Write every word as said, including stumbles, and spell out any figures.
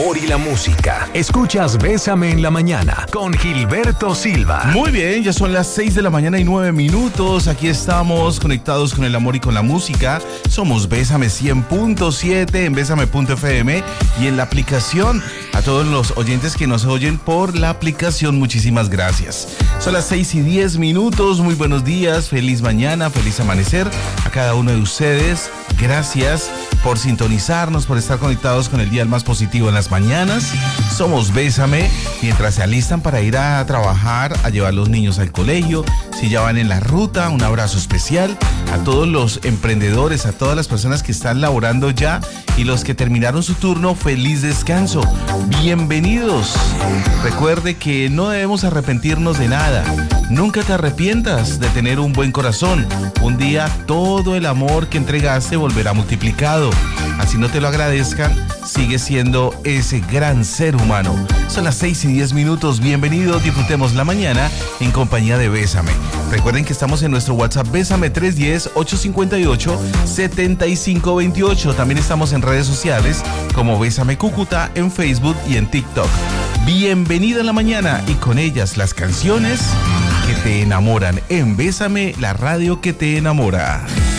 Y la música. Escuchas Bésame en la Mañana con Gilberto Silva. Muy bien, ya son las seis de la mañana y nueve minutos. Aquí estamos conectados con el amor y con la música. Somos Bésame cien punto siete en bésame punto efe eme y en la aplicación. A todos los oyentes que nos oyen por la aplicación, muchísimas gracias. Son las seis y diez minutos. Muy buenos días, feliz mañana, feliz amanecer a cada uno de ustedes. Gracias por sintonizarnos, por estar conectados con el día más positivo en las mañanas. Somos Bésame, mientras se alistan para ir a trabajar, a llevar a los niños al colegio. Si ya van en la ruta, un abrazo especial a todos los emprendedores, a todas las personas que están laborando ya y los que terminaron su turno, feliz descanso. Bienvenidos. Recuerde que no debemos arrepentirnos de nada. Nunca te arrepientas de tener un buen corazón. Un día todo el amor que entregaste volverá multiplicado. Así no te lo agradezcan, sigue siendo ese gran ser humano. Son las seis y diez minutos. Bienvenidos, disfrutemos la mañana en compañía de Bésame. Recuerden que estamos en nuestro WhatsApp Bésame tres uno cero, ocho cinco ocho, siete cinco dos ocho. También estamos en redes sociales como Bésame Cúcuta en Facebook y en TikTok. Bienvenida a la mañana y con ellas las canciones que te enamoran en Bésame, la radio que te enamora.